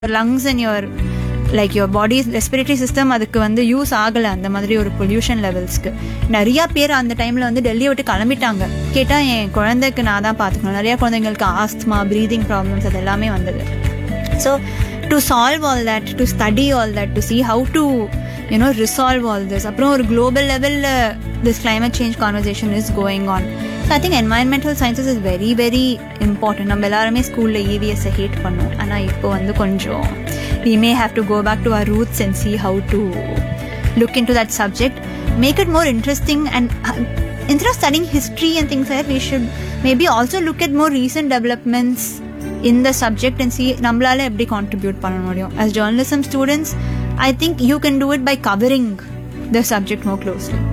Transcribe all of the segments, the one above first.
lungs and your like your body's respiratory system அதுக்கு வந்து use ஆகலை அந்த மாதிரி ஒரு பொல்யூஷன் லெவல்ஸ்க்கு. நிறையா பேர் அந்த டைமில் வந்து டெல்லியை விட்டு கிளம்பிட்டாங்க. கேட்டால் என் குழந்தைக்கு நான் தான் பார்த்துக்கணும். நிறையா குழந்தைங்களுக்கு ஆஸ்துமா, ப்ரீதிங் ப்ராப்ளம்ஸ் அது எல்லாமே வந்தது. So to solve all that, to study all that, to see how to resolve all this. அப்புறம் ஒரு குளோபல் லெவலில் this climate change conversation is going on. So I think environmental sciences is very very important. நம்ம எல்லாருமே ஸ்கூலில் EVS-ஐ had பண்ணோம். ஆனால் இப்போ வந்து கொஞ்சம் we may have to go back to our roots and see how to look into that subject, make it more interesting, and instead of studying history and things like that, we should maybe also look at more recent developments in the subject and see நம்மளால எப்படி contribute பண்ண முடியும். As journalism students, I think you can do it by covering the subject more closely.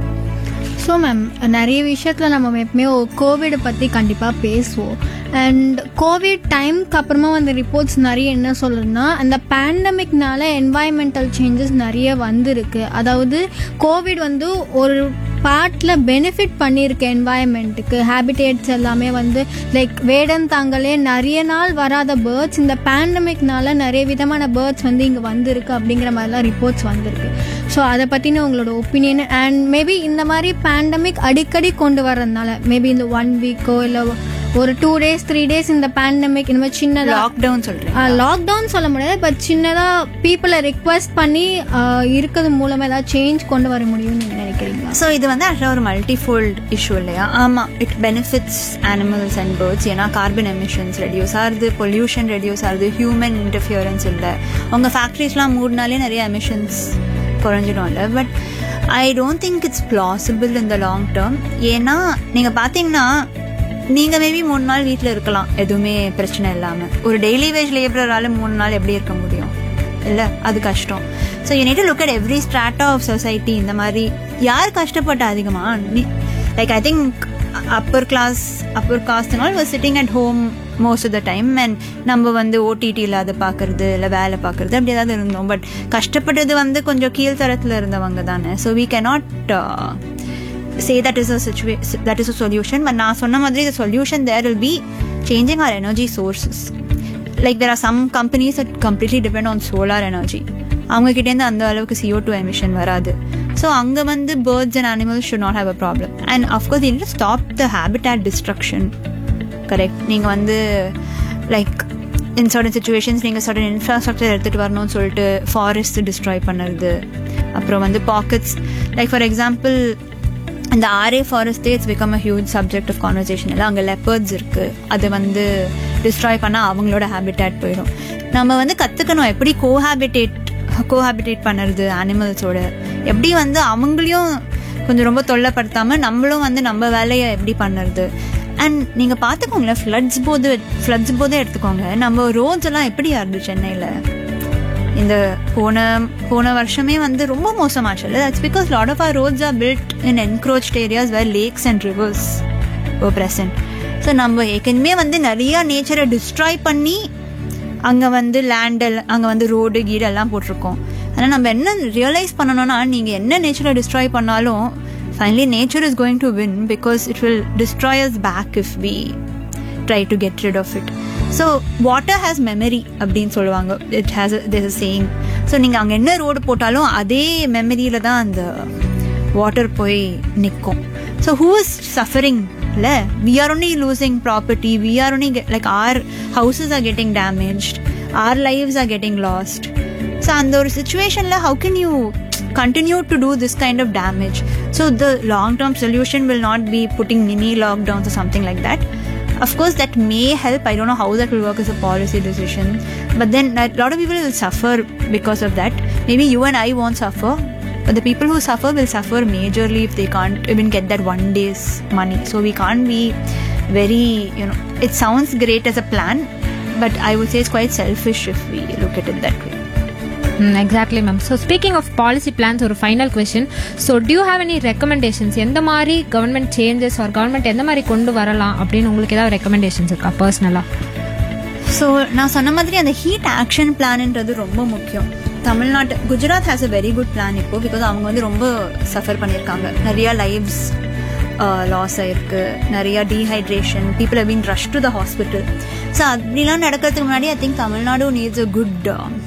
So ma'am, நிறைய விஷயத்தில் நம்ம எப்பவுமே கோவிடை பற்றி கண்டிப்பாக பேசுவோம். அண்ட் கோவிட் டைமுக்கு அப்புறமா வந்து ரிப்போர்ட்ஸ் நிறைய என்ன சொல்லுதுன்னா, அந்த பேண்டமிக்னால என்வாயன்மெண்டல் சேஞ்சஸ் நிறைய வந்திருக்கு. அதாவது கோவிட் வந்து ஒரு பார்ட்டில் பெனிஃபிட் பண்ணியிருக்கு என்வாயன்மெண்ட்டுக்கு. ஹேபிடேட்ஸ் எல்லாமே வந்து லைக் வேடந்தாங்களே நிறைய நாள் வராத பேர்ட்ஸ் இந்த பேண்டமிக்னால நிறைய விதமான பேர்ட்ஸ் வந்து இங்கே வந்திருக்கு அப்படிங்கிற மாதிரிலாம் ரிப்போர்ட்ஸ் வந்திருக்கு. ஸோ அதை பற்றின உங்களோட ஒப்பீனியன், அண்ட் மேபி இந்த மாதிரி பேண்டமிக் அடிக்கடி கொண்டு வர்றதுனால மேபி இந்த 1 வீக்கோ இல்லை ஒரு 2 days 3 days இந்த பேண்டமிக் இந்த மாதிரி சின்னதாக லாக்டவுன் சொல்கிறேன். லாக்டவுன் சொல்ல முடியாது, பட் சின்னதாக பீப்புளை ரிக்வெஸ்ட் பண்ணி இருக்கிறது மூலமாக ஏதாவது சேஞ்ச் கொண்டு வர முடியும்னு நீங்கள் நினைக்கிறீங்களா? ஸோ இது வந்து ஆக்சுவலாக ஒரு மல்டிஃபோல்ட் இஷ்யூ இல்லையா? ஆமாம், it benefits animals and birds. ஏன்னா கார்பன் எமிஷன்ஸ் ரெடியூஸ் ஆகுது, பொல்யூஷன் ரெடியூஸ் ஆகுது, ஹியூமன் இன்டர்ஃபியரன்ஸ் இல்லை. உங்கள் ஃபேக்ட்ரிஸ்லாம் மூடினாலே நிறைய எமிஷன்ஸ் குறைஞ்சிடும் இல்லை. But I don't think it's plausible in the long term. ஏன்னா நீங்கள் பார்த்தீங்கன்னா நீங்கள் மேபி 3 நாள் வீட்டில் இருக்கலாம் எதுவுமே பிரச்சனை இல்லாமல். ஒரு டெய்லி வேஜ் லேபரால் 3 நாள் எப்படி இருக்க முடியும் இல்லை? அது கஷ்டம். So you need to look at every strata of society. இந்த மாதிரி யார் கஷ்டப்பட்ட அதிகமாக like I think Appar காஸ்ட்னால் was sitting at home most of the time. And நம்ம வந்து ஓடிடியில் அதை பார்க்குறது இல்லை வேலை பார்க்குறது அப்படி ஏதாவது இருந்தோம். பட் கஷ்டப்பட்டது வந்து கொஞ்சம் கீழ்த்தரத்தில் இருந்தவங்க தானே. So we cannot say that is a solution. But நான் சொன்ன மாதிரி the solution there will be changing our energy sources. Like there are some companies that completely depend on solar energy. அவங்க கிட்டேருந்து அந்த அளவுக்கு CO2 emission வராது. So அங்கே வந்து birds and animals should not have a problem. And of course they need to stop the habitat destruction. Correct. நீங்கள் வந்து like in certain situations நீங்கள் சர்டன் இன்ஃப்ராஸ்ட்ரக்சர் எடுத்துகிட்டு வரணும்னு சொல்லிட்டு ஃபாரஸ்ட் டிஸ்ட்ராய் பண்ணுறது. அப்புறம் வந்து பாக்கெட்ஸ் லைக் ஃபார் எக்ஸாம்பிள் இந்த ஆரே ஃபாரஸ்டே it's become a huge subject of conversation. இல்லை அங்கே லெப்பர்ட்ஸ் இருக்குது, அது வந்து டிஸ்ட்ராய் பண்ணால் அவங்களோட ஹேபிட்டேட் போயிடும். நம்ம வந்து கற்றுக்கணும் எப்படி கோஹாபிட்டேட் பண்ணுறது அனிமல்ஸோட, எப்படி வந்து அவங்களையும் கொஞ்சம் ரொம்ப தொல்லைப்படுத்தாமல் நம்மளும் வந்து நம்ம வேலையை எப்படி பண்ணுறது. அண்ட் நீங்கள் பார்த்துக்கோங்களேன், ஃப்ளட்ஸ் போது எடுத்துக்கோங்க. நம்ம ரோட்ஸ் எல்லாம் எப்படி ஆகுது சென்னையில் இந்த போன வருஷமே வந்து ரொம்ப மோசமாச்சு இல்லை? That's because lot of R roads are built in என்க்ரோச்ட் areas where lakhs and reverse O present. So நம்ம ஏற்கனவே வந்து நிறையா நேச்சரை டிஸ்ட்ராய் பண்ணி அங்கே வந்து அங்கே வந்து ரோடு கீடு எல்லாம் போட்டிருக்கோம். ஆனால் நம்ம என்ன ரியலைஸ் பண்ணணும்னா, நீங்கள் என்ன நேச்சரை டிஸ்ட்ராய் பண்ணாலும் finally nature is going to win because it will destroy us back if we try to get rid of it. So water has memory அப்படின்னு சொல்லுவாங்க. there's a saying. ஸோ நீங்கள் அங்கே என்ன ரோடு போட்டாலும் அதே மெமரியில் தான் அந்த வாட்டர் போய் நிற்கும். So who is suffering? இல்லை, we are only losing property, we are only like our houses are getting damaged, our lives are getting lost. So அந்த ஒரு சிச்சுவேஷனில் how can you continue to do this kind of damage? So the long term solution will not be putting mini lockdowns or something like that. Of course that may help. I don't know how that will work as a policy decision, but then a lot of people will suffer because of that. Maybe you and I won't suffer, but the people who suffer will suffer majorly if they can't even get that one day's money. So we can't be very, it sounds great as a plan, but I would say it's quite selfish if we look at it that way. Exactly ma'am. So speaking of policy plans, ஒரு final question. So do you have any recommendations? எந்த மாதிரி government changes ஒரு government எந்த மாதிரி கொண்டு வரலாம் அப்படின்னு உங்களுக்கு ஏதாவது ரெக்கமெண்டேஷன்ஸ் இருக்கா பர்சனலாக? ஸோ நான் சொன்ன மாதிரி அந்த ஹீட் ஆக்ஷன் பிளான்ன்றது ரொம்ப முக்கியம். Gujarat has a very good plan இப்போ, பிகாஸ் அவங்க வந்து ரொம்ப சஃபர் பண்ணியிருக்காங்க. நிறையா லைவ்ஸ் லாஸ் ஆயிருக்கு, நிறையா dehydration, people have been rush to the hospital. So அப்படிலாம் நடக்கிறதுக்கு முன்னாடி I think Tamil Nadu needs a good